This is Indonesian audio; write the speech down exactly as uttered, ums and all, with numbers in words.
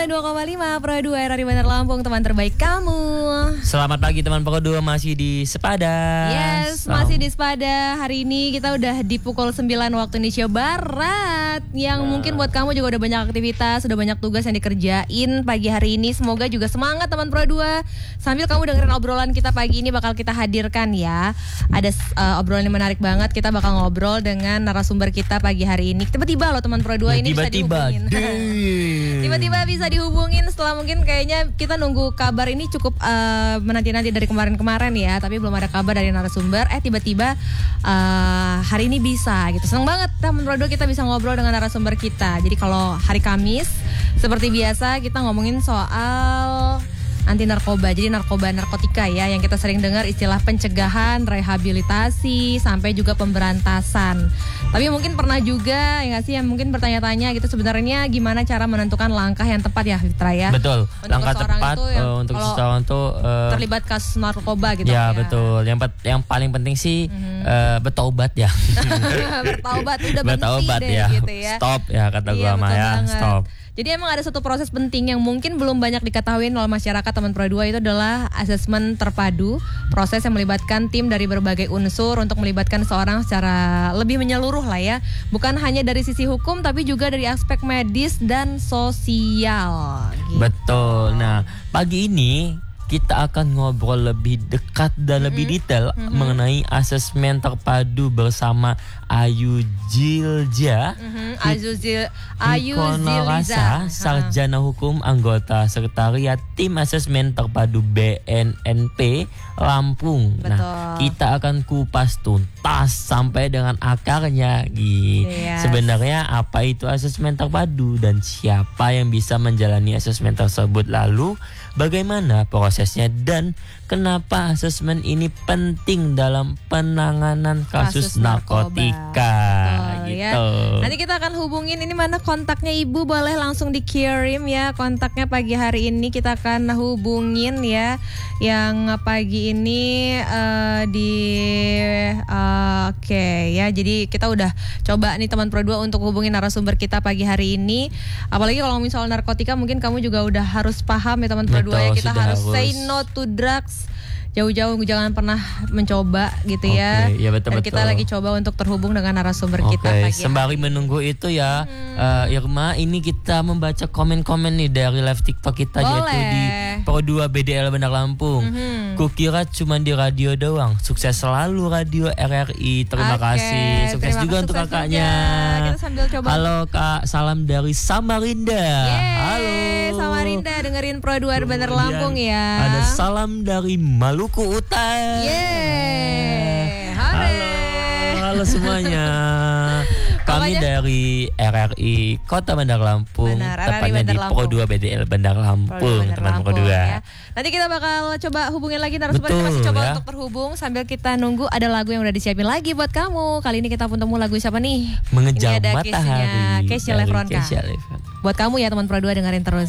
sembilan puluh dua koma lima Pro dua R R I Bandar Lampung, teman terbaik kamu. Selamat pagi teman Pro dua, masih di Sepada. Yes, masih di Sepada. Hari ini kita udah di pukul sembilan waktu Indonesia Barat. Yang nah. mungkin buat kamu juga udah banyak aktivitas, udah banyak tugas yang dikerjain pagi hari ini. Semoga juga semangat teman Pro dua. Sambil kamu dengerin obrolan kita pagi ini bakal kita hadirkan ya. Ada uh, obrolan yang menarik banget. Kita bakal ngobrol dengan narasumber kita pagi hari ini. Tiba-tiba loh teman Pro dua ini tiba-tiba, bisa dihubungin. Tiba-tiba bisa dihubungin setelah mungkin kayaknya kita nunggu kabar ini cukup uh, menanti-nanti dari kemarin-kemarin ya, tapi belum ada kabar dari narasumber. Eh tiba-tiba uh, hari ini bisa gitu. Seneng banget teman Pro dua kita bisa ngobrol dengan narasumber kita. Jadi kalau hari Kamis seperti biasa kita ngomongin soal anti narkoba, jadi narkoba narkotika ya, yang kita sering dengar istilah pencegahan, rehabilitasi, sampai juga pemberantasan. Tapi mungkin pernah juga ya nggak sih yang mungkin bertanya-tanya gitu, sebenarnya gimana cara menentukan langkah yang tepat ya Fitra ya? Betul, untuk langkah tepat uh, untuk seseorang tuh uh, terlibat kasus narkoba gitu ya. Ya betul, yang yang paling penting sih mm-hmm. uh, bertaubat ya. Bertaubat udah bertaubat berhenti ya. deh gitu ya. Stop ya kata iya, gua mah ya, stop. Jadi emang ada satu proses penting yang mungkin belum banyak diketahui oleh masyarakat teman Pro dua, itu adalah asesmen terpadu. Proses yang melibatkan tim dari berbagai unsur untuk melibatkan seorang secara lebih menyeluruh lah ya. Bukan hanya dari sisi hukum tapi juga dari aspek medis dan sosial gitu. Betul. Nah, pagi ini kita akan ngobrol lebih dekat dan mm-hmm. lebih detail mm-hmm. mengenai asesmen terpadu bersama Ayu Zilza, mm-hmm. Ayu Zil Ayu Zilza, sarjana hukum, anggota sekretariat tim asesmen terpadu B N N P Lampung. Betul. Nah, kita akan kupas tuntas sampai dengan akarnya gitu. Yes. Sebenarnya apa itu asesmen terpadu dan siapa yang bisa menjalani asesmen tersebut, lalu bagaimana prosesnya dan kenapa asesmen ini penting dalam penanganan kasus, kasus narkotika narkoba. gitu. Ya. Nanti kita akan hubungin, ini mana kontaknya Ibu, boleh langsung dikirim ya kontaknya pagi hari ini. Kita akan hubungin ya yang pagi ini uh, di uh, oke okay, ya. Jadi kita udah coba nih teman Pro dua untuk hubungin narasumber kita pagi hari ini. Apalagi kalau ngomongin soal narkotika, mungkin kamu juga udah harus paham ya teman Pro dua ya, kita harus, harus say no to drugs. Jauh-jauh jangan pernah mencoba gitu ya. Okay, ya betul, Dan betul. kita lagi coba untuk terhubung dengan narasumber okay, kita pagi. Sembari menunggu itu ya, hmm. uh, Irma, ini kita membaca komen-komen nih dari live TikTok kita. Boleh. Yaitu di Pro dua B D L Bandar Lampung. Hmm. Kukira cuma di radio doang. Sukses selalu radio R R I. Terima okay, kasih. Sukses juga untuk kakaknya. Kita sambil coba. Halo Kak, salam dari Samarinda. Yeay, halo Samarinda, dengerin Pro dua Bandar Lampung ya. Ada salam dari Maluku Utara. Yeay. Halo, halo semuanya. Kami Pokoknya, dari R R I Kota Bandar Lampung, benar, tepatnya di Pro dua B D L Bandar Lampung, teman Pro dua. Ya. Nanti kita bakal coba hubungin lagi narasumber, kita masih coba ya. Untuk terhubung sambil kita nunggu ada lagu yang udah disiapin lagi buat kamu. Kali ini kita pun temu lagu siapa nih? Mengejar Ini ada Matahari. Kesha Lefronka. Buat kamu ya teman Pro dua, dengerin terus.